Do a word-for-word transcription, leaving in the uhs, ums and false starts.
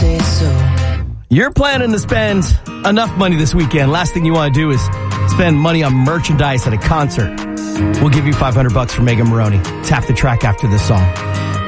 say so. You're planning to spend enough money this weekend. Last thing you want to do is spend money on merchandise at a concert. We'll give you five hundred bucks for Megan Maroney. Tap the track after this song.